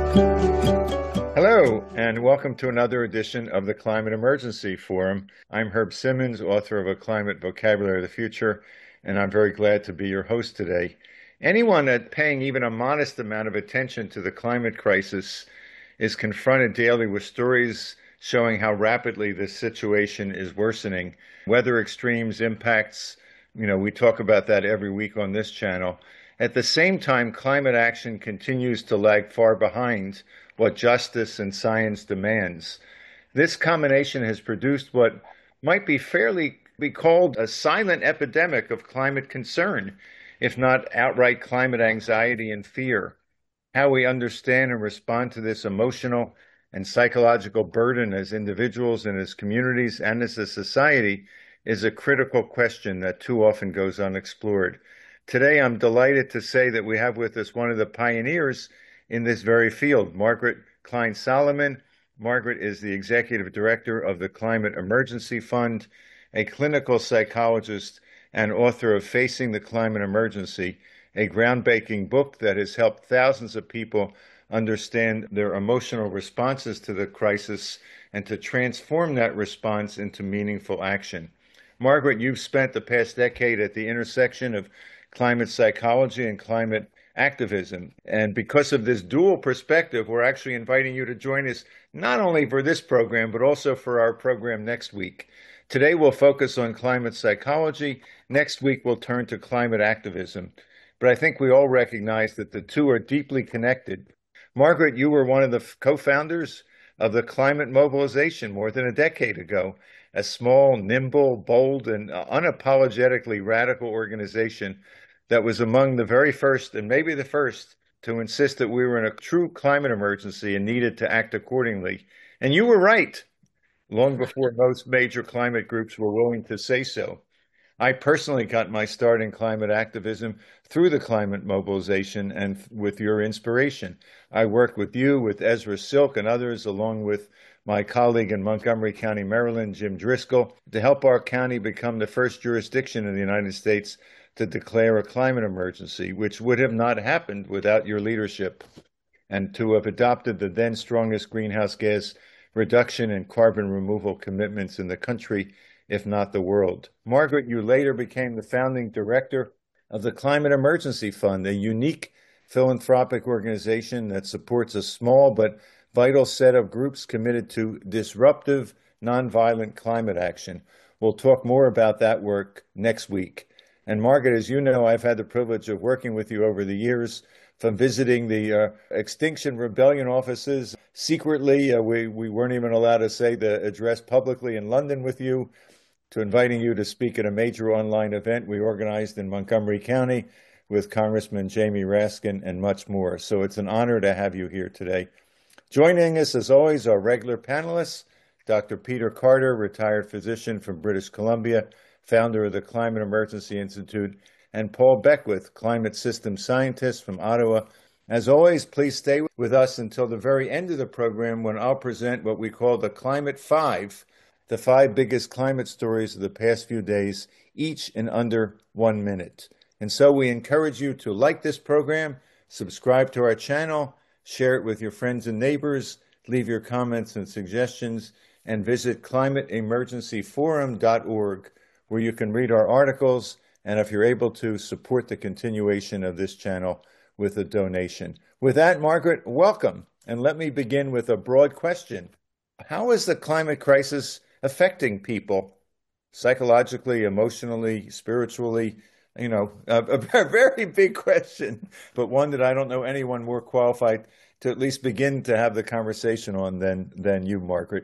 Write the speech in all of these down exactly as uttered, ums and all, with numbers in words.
Hello, and welcome to another edition of the Climate Emergency Forum. I'm Herb Simmons, author of A Climate Vocabulary of the Future, and I'm very glad to be your host today. Anyone that paying even a modest amount of attention to the climate crisis is confronted daily with stories showing how rapidly this situation is worsening. Weather extremes, impacts, you know, we talk about that every week on this channel. At the same time, climate action continues to lag far behind what justice and science demands. This combination has produced what might be fairly be called a silent epidemic of climate concern, if not outright climate anxiety and fear. How we understand and respond to this emotional and psychological burden as individuals and as communities and as a society is a critical question that too often goes unexplored. Today, I'm delighted to say that we have with us one of the pioneers in this very field, Margaret Klein Solomon. Margaret is the executive director of the Climate Emergency Fund, a clinical psychologist and author of Facing the Climate Emergency, a groundbreaking book that has helped thousands of people understand their emotional responses to the crisis and to transform that response into meaningful action. Margaret, you've spent the past decade at the intersection of climate psychology and climate activism. And because of this dual perspective, we're actually inviting you to join us not only for this program, but also for our program next week. Today, we'll focus on climate psychology. Next week, we'll turn to climate activism. But I think we all recognize that the two are deeply connected. Margaret, you were one of the co-founders of the Climate Mobilization more than a decade ago, a small, nimble, bold, and unapologetically radical organization that was among the very first, and maybe the first, to insist that we were in a true climate emergency and needed to act accordingly. And you were right, long before most major climate groups were willing to say so. I personally got my start in climate activism through the Climate Mobilization and with your inspiration. I worked with you, with Ezra Silk and others, along with my colleague in Montgomery County, Maryland, Jim Driscoll, to help our county become the first jurisdiction in the United States to declare a climate emergency, which would have not happened without your leadership, and to have adopted the then strongest greenhouse gas reduction and carbon removal commitments in the country, if not the world. Margaret, you later became the founding director of the Climate Emergency Fund, a unique philanthropic organization that supports a small but vital set of groups committed to disruptive, nonviolent climate action. We'll talk more about that work next week. And Margaret, as you know, I've had the privilege of working with you over the years, from visiting the uh, Extinction Rebellion offices secretly. Uh, we, we weren't even allowed to say the address publicly in London with you, to inviting you to speak at a major online event we organized in Montgomery County with Congressman Jamie Raskin and much more. So it's an honor to have you here today. Joining us, as always, our regular panelists, Doctor Peter Carter, retired physician from British Columbia, founder of the Climate Emergency Institute, and Paul Beckwith, climate system scientist from Ottawa. As always, please stay with us until the very end of the program, when I'll present what we call the Climate Five, the five biggest climate stories of the past few days, each in under one minute. And so we encourage you to like this program, subscribe to our channel, share it with your friends and neighbors, leave your comments and suggestions, and visit climate emergency forum dot org, where you can read our articles, and if you're able to, support the continuation of this channel with a donation. With that, Margaret, welcome. And let me begin with a broad question. How is the climate crisis affecting people psychologically, emotionally, spiritually? You know, a, a very big question, but one that I don't know anyone more qualified to at least begin to have the conversation on than than you, Margaret.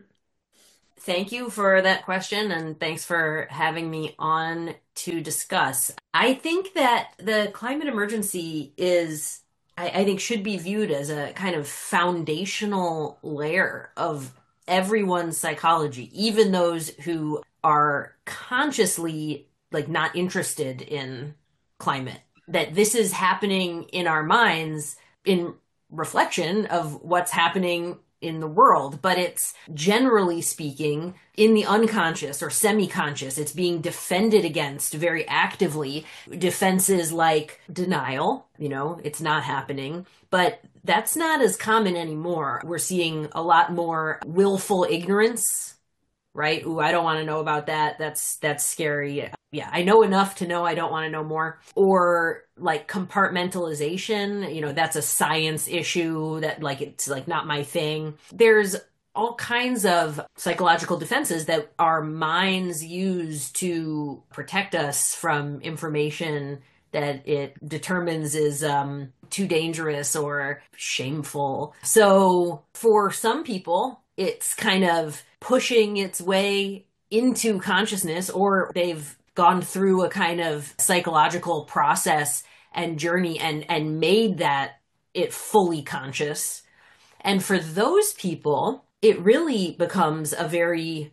Thank you for that question, and thanks for having me on to discuss. I think that the climate emergency is, I, I think, should be viewed as a kind of foundational layer of everyone's psychology, even those who are consciously like not interested in climate. That this is happening in our minds in reflection of what's happening in the world, but it's generally speaking in the unconscious or semi-conscious. It's being defended against very actively. Defenses like denial, you know, it's not happening, but That's not as common anymore. We're seeing a lot more willful ignorance, right? Ooh, I don't want to know about that. That's that's scary. Yeah, I know enough to know I don't want to know more. Or like compartmentalization, you know, that's a science issue that like it's like not my thing. There's all kinds of psychological defenses that our minds use to protect us from information that it determines is um, too dangerous or shameful. So for some people, it's kind of pushing its way into consciousness, or they've gone through a kind of psychological process and journey and and made that it fully conscious. And for those people, it really becomes a very,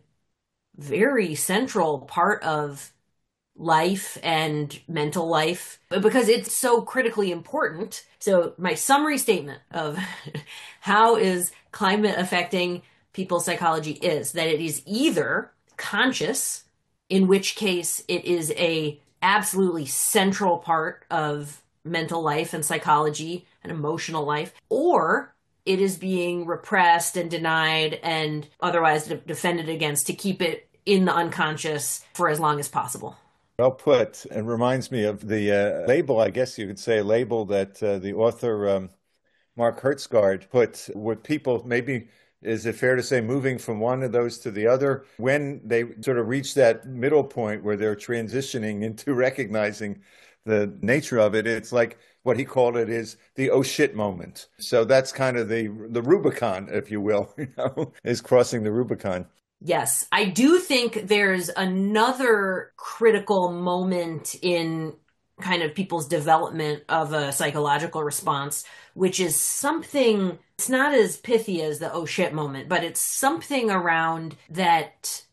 very central part of life and mental life because it's so critically important. So my summary statement of how is climate affecting people's psychology is that it is either conscious, in which case it is a absolutely central part of mental life and psychology and emotional life, or it is being repressed and denied and otherwise de- defended against to keep it in the unconscious for as long as possible. Well put, and reminds me of the uh, label, I guess you could say, a label that uh, the author um, Mark Hertsgaard put with people, maybe, is it fair to say, moving from one of those to the other, when they sort of reach that middle point where they're transitioning into recognizing the nature of it. It's like what he called it is the oh shit moment. So that's kind of the the Rubicon, if you will, you know, is crossing the Rubicon. Yes, I do think there's another critical moment in kind of people's development of a psychological response, which is something, it's not as pithy as the oh shit moment, but it's something around that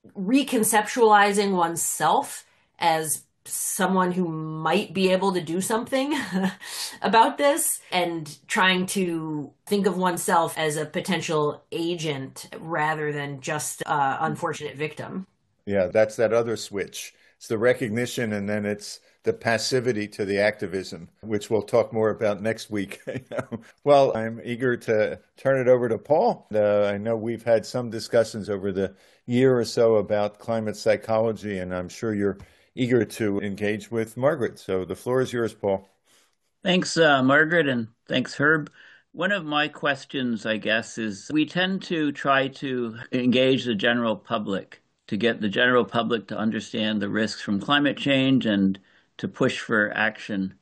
reconceptualizing oneself as someone who might be able to do something about this and trying to think of oneself as a potential agent rather than just an unfortunate victim. Yeah, that's that other switch. It's the recognition, and then it's the passivity to the activism, which we'll talk more about next week. Well, I'm eager to turn it over to Paul. Uh, I know we've had some discussions over the year or so about climate psychology, and I'm sure you're eager to engage with Margaret. So the floor is yours, Paul. Thanks, uh, Margaret, and thanks, Herb. One of my questions, I guess, is we tend to try to engage the general public to get the general public to understand the risks from climate change and to push for action.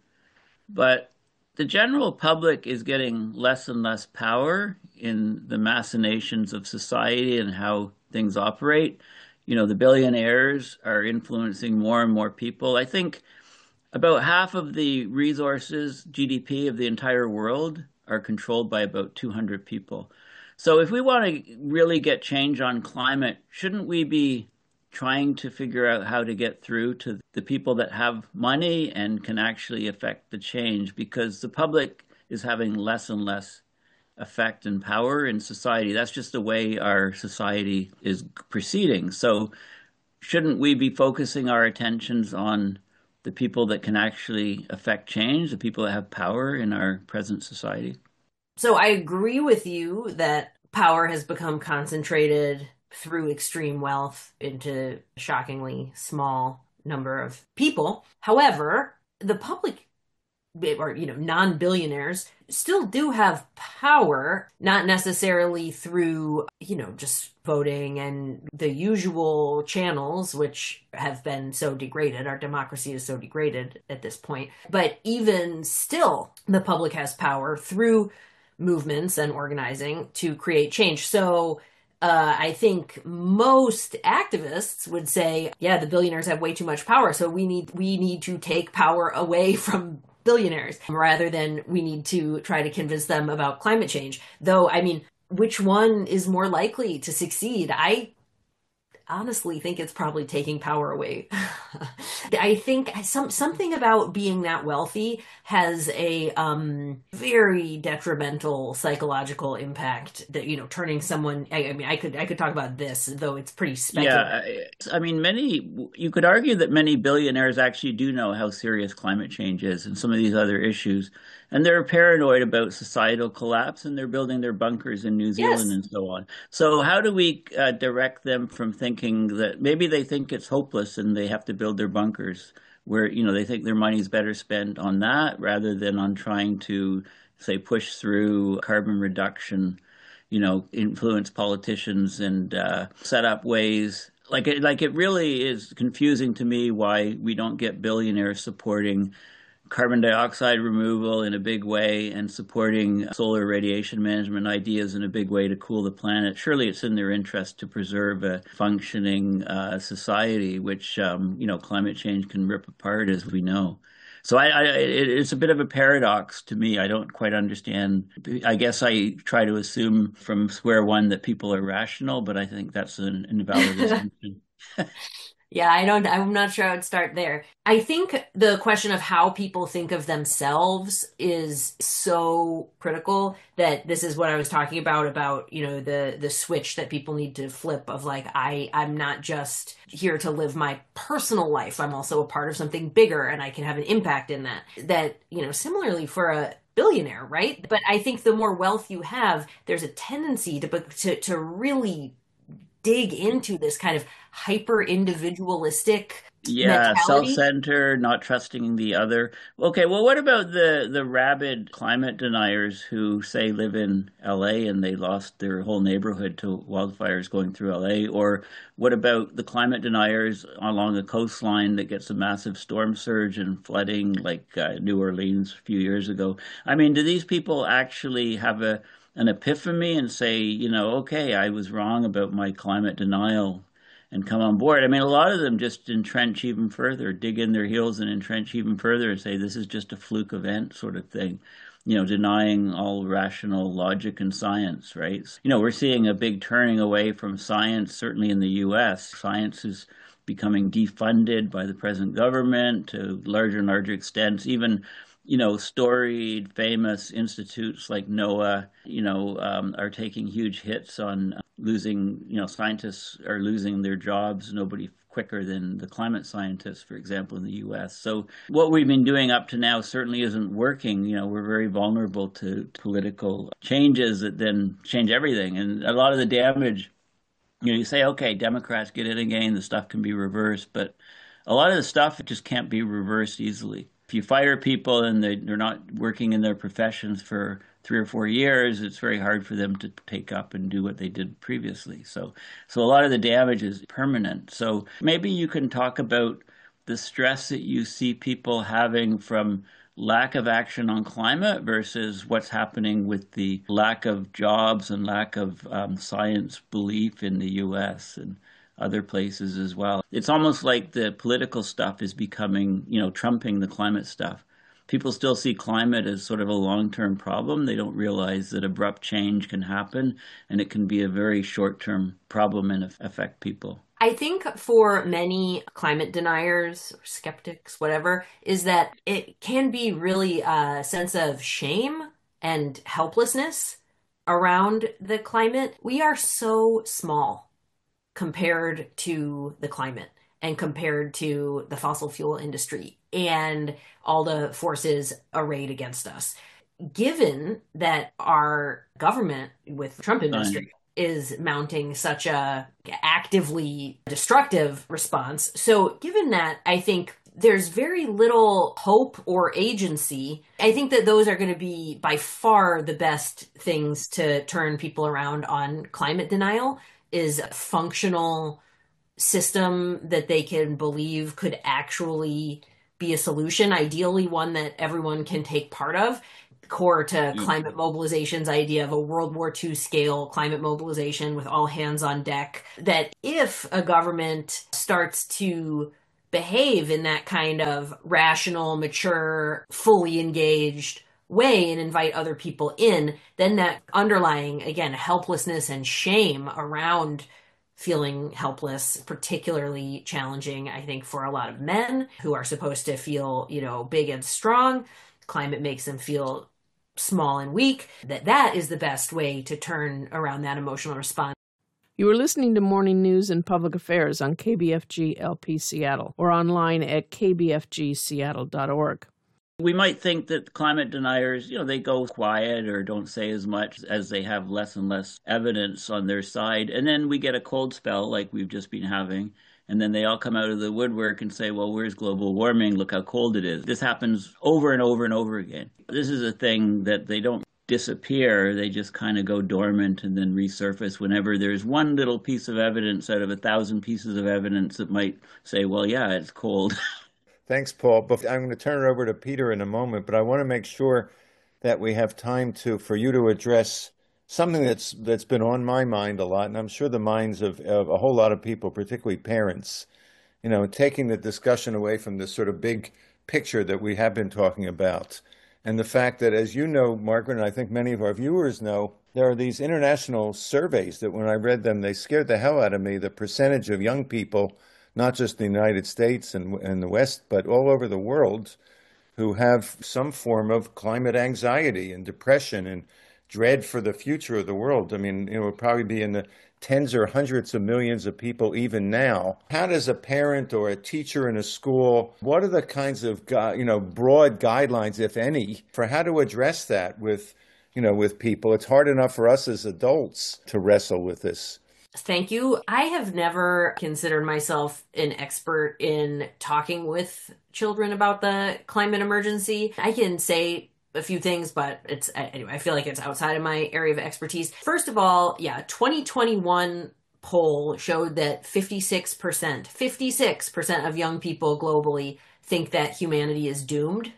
But the general public is getting less and less power in the machinations of society and how things operate. You know, the billionaires are influencing more and more people. I think about half of the resources, G D P of the entire world, are controlled by about two hundred people. So if we want to really get change on climate, shouldn't we be trying to figure out how to get through to the people that have money and can actually affect the change? Because the public is having less and less effect and power in society. That's just the way our society is proceeding. So shouldn't we be focusing our attentions on the people that can actually affect change, the people that have power in our present society? So I agree with you that power has become concentrated through extreme wealth into a shockingly small number of people. However, the public, or you know, non-billionaires still do have power, not necessarily through, you know, just voting and the usual channels, which have been so degraded. Our democracy is so degraded at this point. But even still, the public has power through movements and organizing to create change. So uh, I think most activists would say, yeah, the billionaires have way too much power, so we need we need to take power away from billionaires rather than we need to try to convince them about climate change. Though, I mean, which one is more likely to succeed? I honestly think it's probably taking power away. I think some something about being that wealthy has a um, very detrimental psychological impact that, you know, turning someone, I, I mean, I could I could talk about this, though it's pretty speculative. Yeah, I I mean, many, you could argue that many billionaires actually do know how serious climate change is and some of these other issues. And they're paranoid about societal collapse and they're building their bunkers in New Zealand Yes. and so on. So, how do we uh, direct them from thinking that maybe they think it's hopeless and they have to build their bunkers where, you know, they think their money's better spent on that rather than on trying to, say, push through carbon reduction, you know, influence politicians and uh, set up ways. Like it, like it really is confusing to me why we don't get billionaires supporting carbon dioxide removal in a big way and supporting solar radiation management ideas in a big way to cool the planet. Surely it's in their interest to preserve a functioning uh, society, which, um, you know, climate change can rip apart, as we know. So I, I it, it's a bit of a paradox to me. I don't quite understand. I guess I try to assume from square one that people are rational, but I think that's an invalid assumption. Yeah, I don't, I'm not sure I would start there. I think the question of how people think of themselves is so critical that this is what I was talking about, about, you know, the the switch that people need to flip of like, I, I'm not just here to live my personal life. I'm also a part of something bigger and I can have an impact in that. That, you know, similarly for a billionaire, right? But I think the more wealth you have, there's a tendency to to to really dig into this kind of hyper individualistic Yeah, mentality. self-centered, not trusting the other. Okay, well, what about the the rabid climate deniers who say live in L A and they lost their whole neighborhood to wildfires going through L A? Or what about the climate deniers along the coastline that gets a massive storm surge and flooding like uh, New Orleans a few years ago? I mean, do these people actually have a an epiphany and say, you know, okay, I was wrong about my climate denial and come on board? I mean, a lot of them just entrench even further, dig in their heels and entrench even further and say this is just a fluke event sort of thing, you know, denying all rational logic and science, right? You know, we're seeing a big turning away from science, certainly in the U S. Science is becoming defunded by the present government to larger and larger extents. Even, you know, storied, famous institutes like NOAA, you know, um, are taking huge hits on losing, you know, scientists are losing their jobs. Nobody quicker than the climate scientists, for example, in the U S. So what we've been doing up to now certainly isn't working. You know, we're very vulnerable to political changes that then change everything. And a lot of the damage, you know, you say, okay, Democrats get in again, the stuff can be reversed, but a lot of the stuff it just can't be reversed easily. If you fire people and they, they're not working in their professions for three or four years, it's very hard for them to take up and do what they did previously. So, so a lot of the damage is permanent. So maybe you can talk about the stress that you see people having from lack of action on climate versus what's happening with the lack of jobs and lack of um, science belief in the U S and other places as well. It's almost like the political stuff is becoming, you know, trumping the climate stuff. People still see climate as sort of a long-term problem. They don't realize that abrupt change can happen and it can be a very short-term problem and affect people. I think for many climate deniers or skeptics, whatever, is that it can be really a sense of shame and helplessness around the climate. We are so small compared to the climate and compared to the fossil fuel industry and all the forces arrayed against us. Given that our government with the Trump Fine. administration is mounting such a actively destructive response. So given that, I think there's very little hope or agency. I think that those are going to be by far the best things to turn people around on climate denial is a functional system that they can believe could actually be a solution, ideally one that everyone can take part of. Core to climate mobilization's idea of a World War two scale climate mobilization with all hands on deck, that if a government starts to behave in that kind of rational, mature, fully engaged way and invite other people in, then that underlying, again, helplessness and shame around feeling helpless, particularly challenging, I think, for a lot of men who are supposed to feel, you know, big and strong. Climate makes them feel small and weak, that that is the best way to turn around that emotional response. You are listening to Morning News and Public Affairs on K B F G L P Seattle or online at k b f g seattle dot org. We might think that climate deniers, you know, they go quiet or don't say as much as they have less and less evidence on their side. And then we get a cold spell like we've just been having. And then they all come out of the woodwork and say, well, where's global warming? Look how cold it is. This happens over and over and over again. This is a thing that they don't disappear. They just kind of go dormant and then resurface whenever there's one little piece of evidence out of a thousand pieces of evidence that might say, well, yeah, it's cold. Thanks, Paul. But I'm going to turn it over to Peter in a moment, but I want to make sure that we have time to for you to address something that's that's been on my mind a lot, and I'm sure the minds of, of a whole lot of people, particularly parents, you know, taking the discussion away from this sort of big picture that we have been talking about. And the fact that, as you know, Margaret, and I think many of our viewers know, there are these international surveys that when I read them, they scared the hell out of me, the percentage of young people, not just in the United States and, and the West, but all over the world, who have some form of climate anxiety and depression and dread for the future of the world. I mean, it would probably be in the tens or hundreds of millions of people even now. How does a parent or a teacher in a school, what are the kinds of, you know, broad guidelines, if any, for how to address that with, you know, with people? It's hard enough for us as adults to wrestle with this. Thank you. I have never considered myself an expert in talking with children about the climate emergency. I can say a few things, but it's anyway, I feel like it's outside of my area of expertise. First of all, yeah, twenty twenty-one poll showed that fifty-six percent, fifty-six percent of young people globally think that humanity is doomed.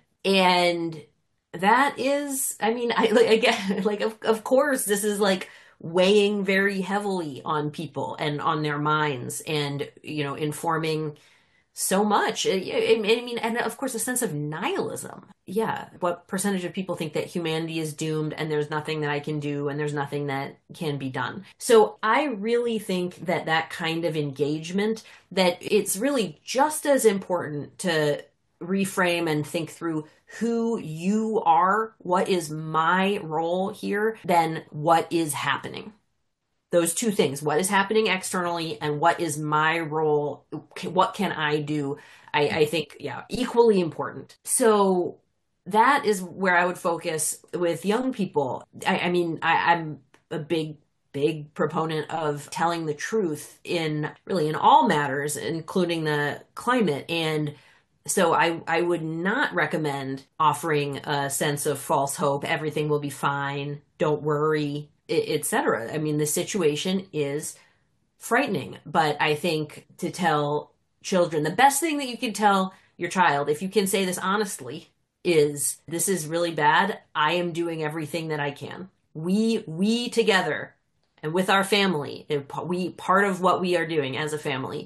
And that is, I mean, I like again, like of, of course, this is like weighing very heavily on people and on their minds and, you know, informing so much. I, I mean, and of course, a sense of nihilism. Yeah. What percentage of people think that humanity is doomed and there's nothing that I can do and there's nothing that can be done? So I really think that that kind of engagement, that it's really just as important to reframe and think through who you are, what is my role here, than what is happening. Those two things, what is happening externally and what is my role, what can I do, I, I think, yeah, equally important. So that is where I would focus with young people. I, I mean, I, I'm a big big proponent of telling the truth in really in all matters, including the climate. And so I, I would not recommend offering a sense of false hope, everything will be fine, don't worry, et cetera. I mean, the situation is frightening, but I think to tell children, the best thing that you can tell your child, if you can say this honestly, is this is really bad. I am doing everything that I can. We, we together and with our family, we, part of what we are doing as a family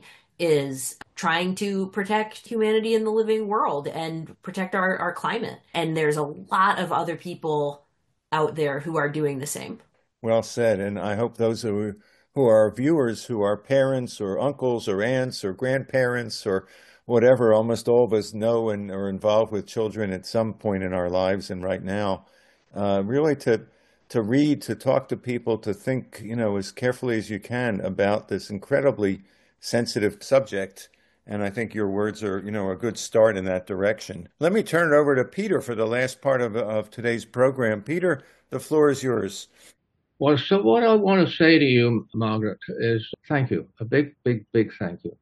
is trying to protect humanity in the living world and protect our, our climate. And there's a lot of other people out there who are doing the same. Well said. And I hope those who, who are viewers, who are parents or uncles or aunts or grandparents or whatever, almost all of us know and are involved with children at some point in our lives and right now, uh, really to to read, to talk to people, to think, you know, as carefully as you can about this incredibly sensitive subject. And I think your words are, you know, a good start in that direction. Let me turn it over to Peter for the last part of, of today's program. Peter, the floor is yours. Well, so what I want to say to you, Margaret, is thank you. A big, big, big thank you.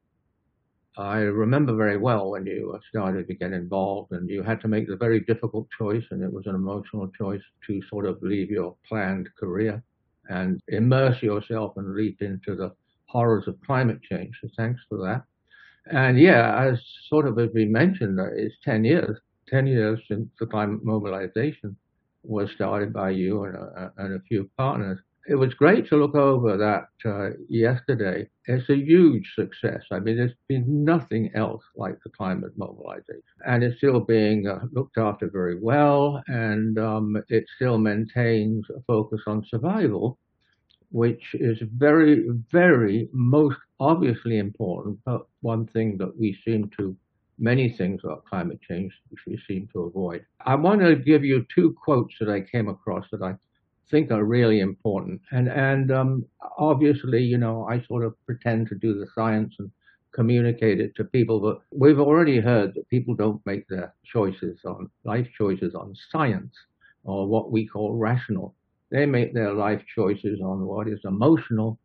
I remember very well when you started to get involved and you had to make the very difficult choice, and it was an emotional choice to sort of leave your planned career and immerse yourself and leap into the horrors of climate change. So thanks for that. And yeah, as sort of as we mentioned, it's ten years, ten years since the climate mobilization was started by you and a, and a few partners. It was great to look over that uh, yesterday. It's a huge success. I mean, there's been nothing else like the climate mobilization. And it's still being uh, looked after very well, and um, it still maintains a focus on survival, which is very, very most obviously important, but one thing that we seem to, many things about climate change, which we seem to avoid. I want to give you two quotes that I came across that I think are really important. And, and um, obviously, you know, I sort of pretend to do the science and communicate it to people, but we've already heard that people don't make their choices on life choices on science or what we call rational. They make their life choices on what is emotional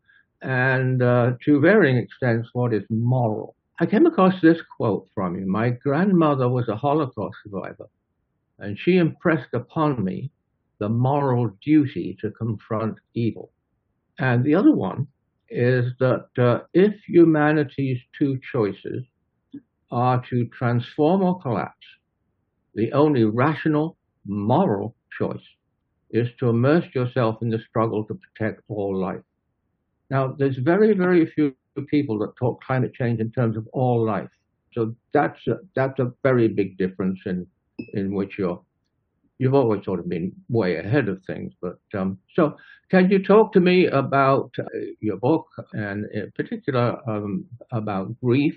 and uh, to varying extents what is moral. I came across this quote from you. My grandmother was a Holocaust survivor, and she impressed upon me the moral duty to confront evil. And the other one is that uh, if humanity's two choices are to transform or collapse, the only rational, moral choice is to immerse yourself in the struggle to protect all life. Now, there's very, very few people that talk climate change in terms of all life. So that's a, that's a very big difference in, in which you're, you've always sort of been way ahead of things. But um, so can you talk to me about uh, your book and in particular um, about grief,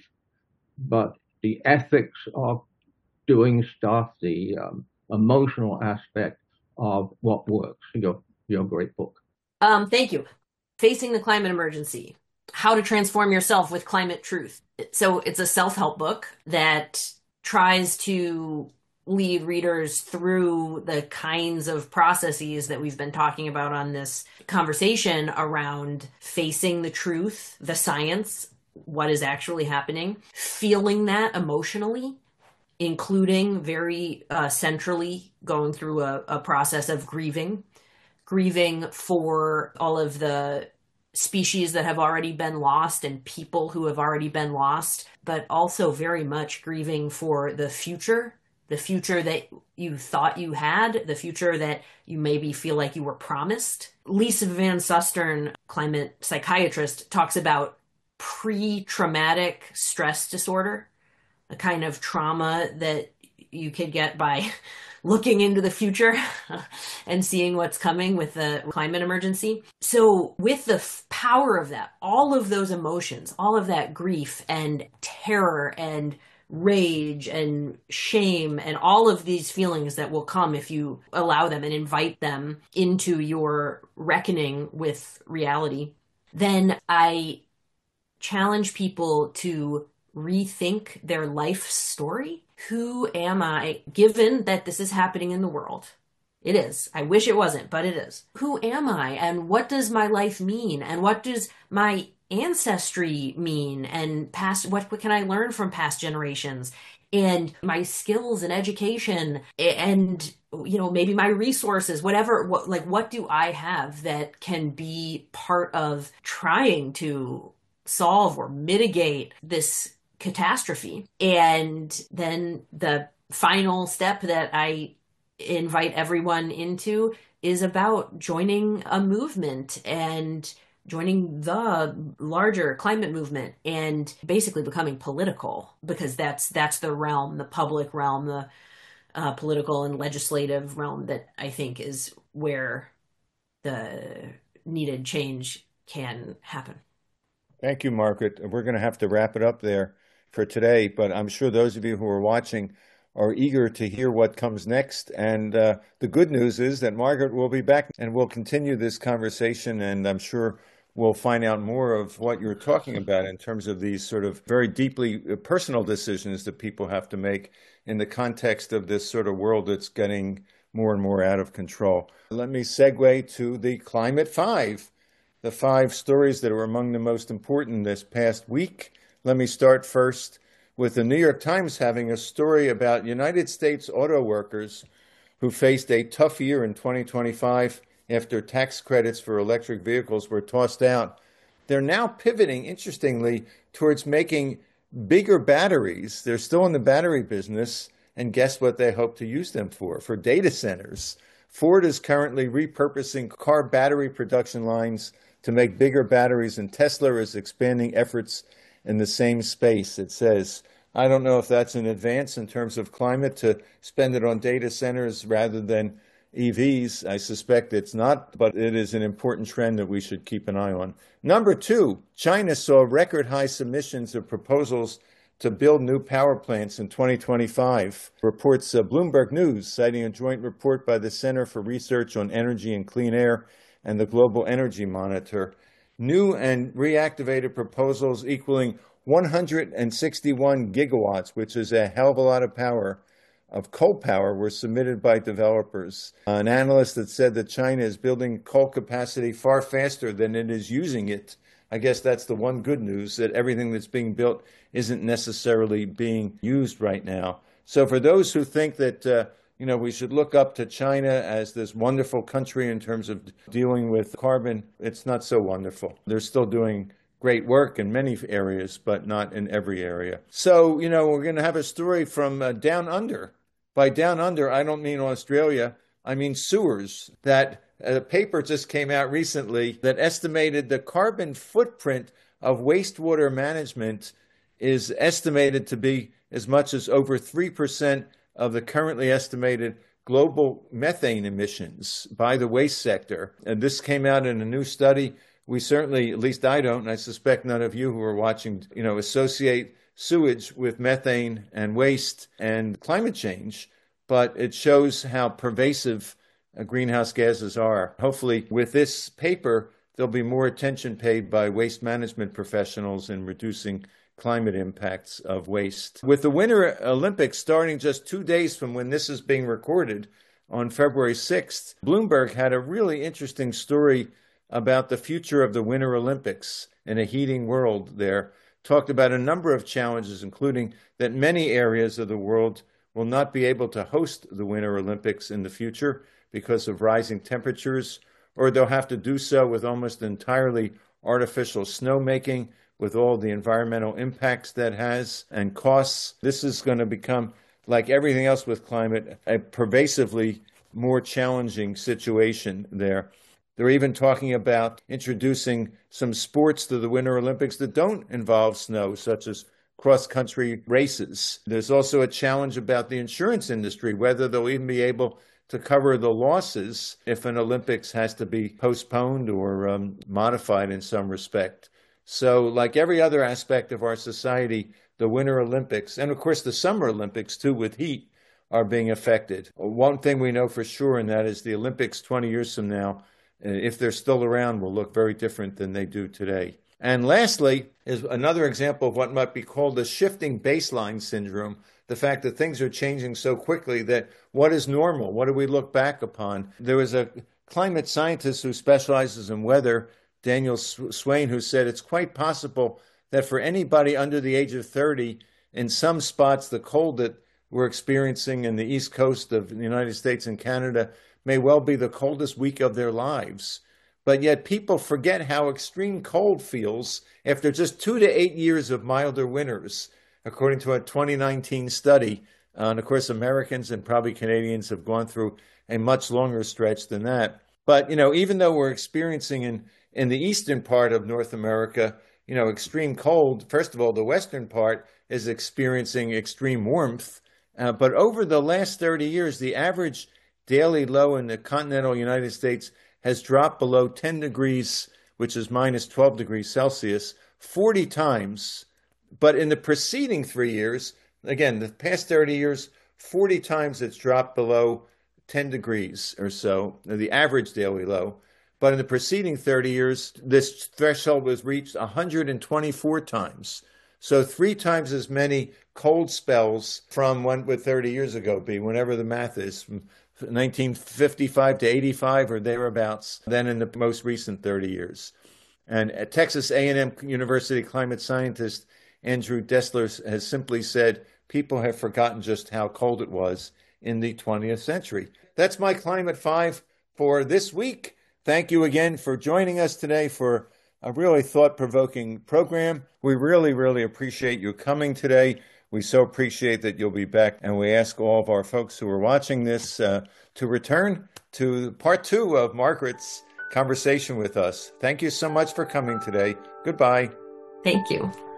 but the ethics of doing stuff, the um, emotional aspect of what works? Your, your great book. Um, thank you. Facing the Climate Emergency, How to Transform Yourself with Climate Truth. So it's a self-help book that tries to lead readers through the kinds of processes that we've been talking about on this conversation around facing the truth, the science, what is actually happening, feeling that emotionally, including very uh, centrally going through a, a process of grieving, grieving for all of the species that have already been lost and people who have already been lost, but also very much grieving for the future, the future that you thought you had, the future that you maybe feel like you were promised. Lisa Van Susteren, climate psychiatrist, talks about pre-traumatic stress disorder, a kind of trauma that you could get by looking into the future and seeing what's coming with the climate emergency. So with the f- power of that, all of those emotions, all of that grief and terror and rage and shame and all of these feelings that will come if you allow them and invite them into your reckoning with reality, then I challenge people to rethink their life story. Who am I, given that this is happening in the world? It is. I wish it wasn't, but it is. Who am I, and what does my life mean, and what does my ancestry mean, and past, what, what can I learn from past generations, and my skills and education, and, you know, maybe my resources, whatever, what, like, what do I have that can be part of trying to solve or mitigate this catastrophe? And then the final step that I invite everyone into is about joining a movement and joining the larger climate movement and basically becoming political, because that's that's the realm, the public realm, the uh, political and legislative realm that I think is where the needed change can happen. Thank you, Margaret. We're going to have to wrap it up there for today, but I'm sure those of you who are watching are eager to hear what comes next. And uh, the good news is that Margaret will be back and we'll continue this conversation, and I'm sure we'll find out more of what you're talking about in terms of these sort of very deeply personal decisions that people have to make in the context of this sort of world that's getting more and more out of control. Let me segue to the Climate Five, the five stories that are among the most important this past week. Let me start first with the New York Times having a story about United States auto workers who faced a tough year in twenty twenty-five after tax credits for electric vehicles were tossed out. They're now pivoting, interestingly, towards making bigger batteries. They're still in the battery business, and guess what they hope to use them for? For data centers. Ford is currently repurposing car battery production lines to make bigger batteries, and Tesla is expanding efforts in the same space. It says, I don't know if that's an advance in terms of climate to spend it on data centers rather than E Vs. I suspect it's not, but it is an important trend that we should keep an eye on. Number two, China saw record high submissions of proposals to build new power plants in twenty twenty-five, reports uh, Bloomberg News, citing a joint report by the Center for Research on Energy and Clean Air and the Global Energy Monitor. New and reactivated proposals equaling one hundred sixty-one gigawatts, which is a hell of a lot of power, of coal power, were submitted by developers. An analyst that said that China is building coal capacity far faster than it is using it. I guess that's the one good news, that everything that's being built isn't necessarily being used right now. So for those who think that, uh, you know, we should look up to China as this wonderful country in terms of dealing with carbon, it's not so wonderful. They're still doing great work in many areas, but not in every area. So, you know, we're going to have a story from uh, down under. By down under, I don't mean Australia. I mean sewers. That a paper just came out recently that estimated the carbon footprint of wastewater management is estimated to be as much as over three percent of the currently estimated global methane emissions by the waste sector. And this came out in a new study. We certainly, at least I don't, and I suspect none of you who are watching, you know, associate sewage with methane and waste and climate change, but it shows how pervasive uh, greenhouse gases are. Hopefully, with this paper, there'll be more attention paid by waste management professionals in reducing climate impacts of waste. With the Winter Olympics starting just two days from when this is being recorded on February sixth, Bloomberg had a really interesting story about the future of the Winter Olympics in a heating world there. Talked about a number of challenges, including that many areas of the world will not be able to host the Winter Olympics in the future because of rising temperatures, or they'll have to do so with almost entirely artificial snowmaking, with all the environmental impacts that has and costs. This is going to become, like everything else with climate, a pervasively more challenging situation there. They're even talking about introducing some sports to the Winter Olympics that don't involve snow, such as cross-country races. There's also a challenge about the insurance industry, whether they'll even be able to cover the losses if an Olympics has to be postponed or um, modified in some respect. So like every other aspect of our society, the Winter Olympics, and of course the Summer Olympics too with heat, are being affected. One thing we know for sure, and that is the Olympics twenty years from now, if they're still around, will look very different than they do today. And lastly, is another example of what might be called the shifting baseline syndrome, the fact that things are changing so quickly that what is normal? What do we look back upon? There was a climate scientist who specializes in weather, Daniel Swain, who said it's quite possible that for anybody under the age of thirty, in some spots, the cold that we're experiencing in the East Coast of the United States and Canada may well be the coldest week of their lives. But yet people forget how extreme cold feels after just two to eight years of milder winters, according to a twenty nineteen study. Uh, and of course, Americans and probably Canadians have gone through a much longer stretch than that. But, you know, even though we're experiencing in, in the eastern part of North America, you know, extreme cold, first of all, the western part is experiencing extreme warmth. Uh, but over the last thirty years, the average daily low in the continental United States has dropped below ten degrees, which is minus twelve degrees Celsius, forty times. But in the preceding three years, again, the past thirty years, forty times it's dropped below ten degrees or so, the average daily low. But in the preceding thirty years, this threshold was reached one hundred twenty-four times. So three times as many cold spells from when would thirty years ago be, whenever the math is, from nineteen fifty-five to eighty-five or thereabouts, than in the most recent thirty years. And at Texas A and M University climate scientist Andrew Dessler has simply said, people have forgotten just how cold it was in the twentieth century. That's my Climate Five for this week. Thank you again for joining us today for a really thought-provoking program. We really, really appreciate you coming today. We so appreciate that you'll be back, and we ask all of our folks who are watching this uh, to return to part two of Margaret's conversation with us. Thank you so much for coming today. Goodbye. Thank you.